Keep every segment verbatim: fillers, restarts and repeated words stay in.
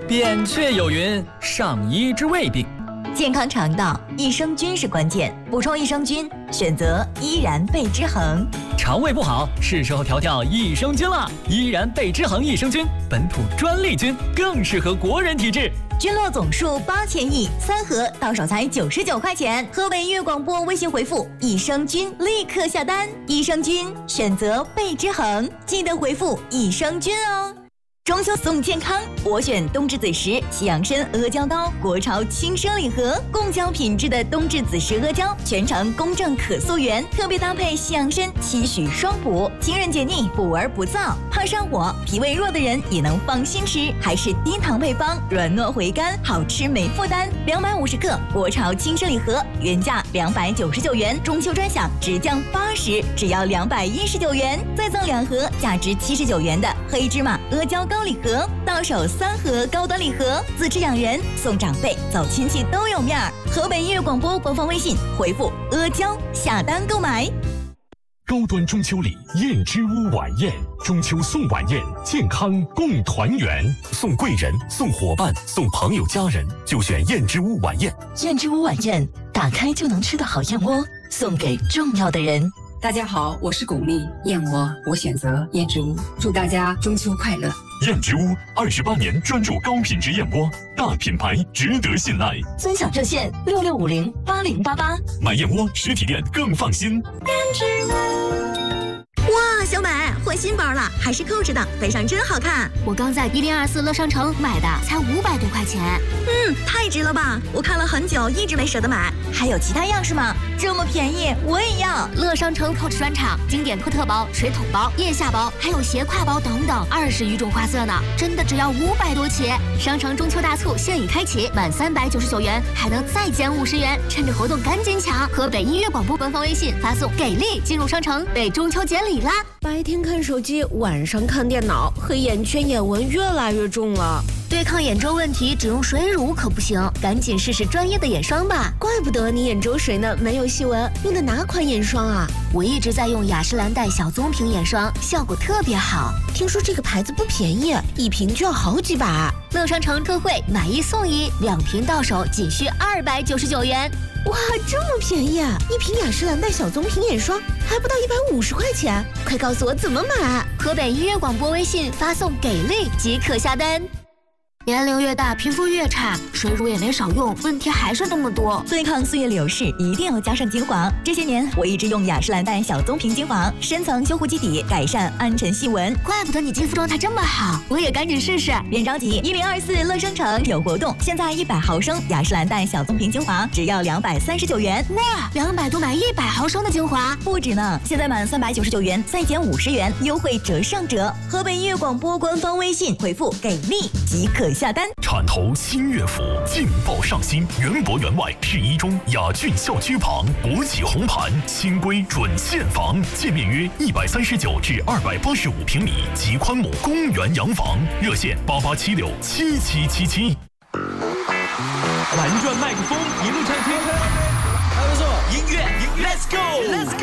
扁鹊有云：上医之未病。 健康肠道，益生菌是关键。补充益生菌，选择依然贝之恒。 肠胃不好，是时候调调益生菌了。依然贝之恒益生菌，本土专利菌，更适合国人体质。 菌落总数八千亿，三盒到手才九十九块钱。河北音乐广播微信回复益生菌，立刻下单。益生菌选择贝之恒，记得回复益生菌哦。中秋送健康，我选冬至子时西洋参阿胶糕，国潮轻奢礼盒，贡胶品质的冬至子时阿胶，全程公正可溯源，特别搭配西洋参，期许双补，清润解腻，补而不燥，怕上火、脾胃弱的人也能放心吃，还是低糖配方，软糯回甘，好吃没负担。两百五十克国潮轻奢礼盒，原价两百九十九元，中秋专享直降八十，只要两百一十九元，再赠两盒价值七十九元的黑芝麻阿胶糕。高礼盒到手三盒高端礼盒，自制养人送长辈走亲戚都有面儿。河北音乐广播官方微信回复阿胶下单购买。 高端中秋礼燕之屋晚宴，中秋送晚宴，健康共团圆，送贵人、送伙伴、送朋友家人，就选燕之屋晚宴。 燕之屋晚宴，打开就能吃的好燕窝，送给重要的人。 大家好，我是巩俐，燕窝我选择燕之屋，祝大家中秋快乐。 燕之屋二十八年专注高品质燕窝，大品牌值得信赖。 尊享热线六六五零八零八八， 买燕窝实体店更放心。 燕之屋。哇，小美换新包了，还是扣着的，背上真好看。 我刚在一零二四乐商城买的，才五百多块钱。 嗯，太值了吧！我看了很久，一直没舍得买。还有其他样式吗？这么便宜，我也要。 乐商城 Coach 专场，经典托特包、水桶包、腋下包，还有斜挎包等等，二十余种花色呢，真的只要五百多起。商城中秋大促现已开启，满三百九十九元还能再减五十元，趁着活动赶紧抢！河北音乐广播官方微信发送“给力”进入商城，为中秋节礼啦！ 白天看手机，晚上看电脑，黑眼圈、眼纹越来越重了。 对抗眼周问题，只用水乳可不行，赶紧试试专业的眼霜吧。 怪不得你眼周水呢没有细纹，用的哪款眼霜啊？ 我一直在用雅诗兰黛小棕瓶眼霜，效果特别好。 听说这个牌子不便宜，一瓶就要好几百。 乐商城特惠，买一送一，两瓶到手仅需二百九十九元。 哇，这么便宜啊！一瓶雅诗兰黛小棕瓶眼霜还不到一百五十块钱，快告诉我怎么买！ 河北音乐广播微信发送“给力”即可下单。年龄越大，皮肤越差，水乳也没少用，问题还是那么多。 对抗岁月流逝，一定要加上精华。这些年，我一直用雅诗兰黛小棕瓶精华，深层修护基底，改善暗沉细纹。 怪不得你肌肤状态这么好，我也赶紧试试。 别着急，一零二四乐商城有活动，现在一百毫升雅诗兰黛小棕瓶精华只要两百三十九元。 哇，两百多买一百毫升的精华， 不止呢！现在满三百九十九元再减五十元，优惠折上折。河北音乐广播官方微信回复“给力”即可下单。 铲头新乐府劲爆上新，园博园外市一中雅骏校区旁，国企红盘，新规准现房，建面约一百三十九至二百八十五平米，极宽亩公园洋房，热线八八七六七七七七。 玩转麦克风，一路畅听，还不错，音乐，Let's go，Let's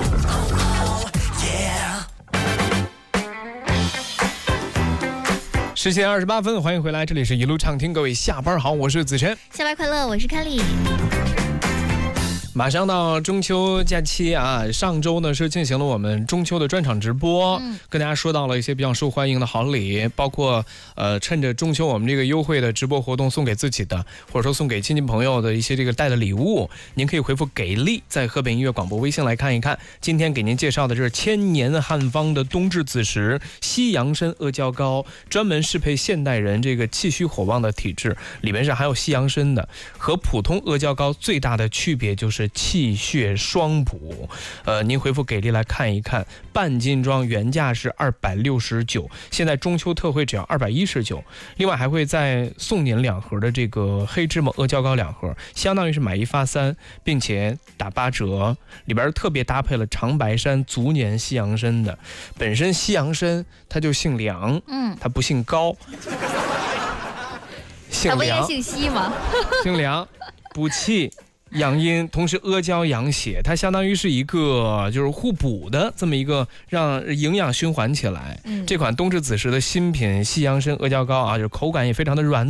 go。Yeah。 十点二十八分，欢迎回来，这里是一路畅听，各位下班好，我是子晨。 下班快乐，我是凯莉。 马上到中秋假期啊，上周呢是进行了我们中秋的专场直播，嗯、跟大家说到了一些比较受欢迎的好礼，包括呃趁着中秋我们这个优惠的直播活动送给自己的，或者说送给亲戚朋友的一些这个带的礼物，您可以回复给力，在河北音乐广播微信来看一看。今天给您介绍的这是千年汉方的冬至子时西洋参阿胶糕，专门适配现代人这个气虚火旺的体质，里面是含有西洋参的，和普通阿胶糕最大的区别就是气血双补。呃，您回复给力来看一看，半斤装原价是二百六十九，现在中秋特惠只要二百一十九。另外还会再送您两盒的这个黑芝麻阿胶糕两盒，相当于是买一发三，并且打八折。里边特别搭配了长白山足年西洋参的，本身西洋参它就姓梁，嗯，它不姓高，姓梁， 它不也姓西吗？ 姓梁，补气。养阴，同时阿胶养血，它相当于是一个就是互补的这么一个让营养循环起来。嗯、这款冬至子时的新品西洋参阿胶糕啊，就是口感也非常的软。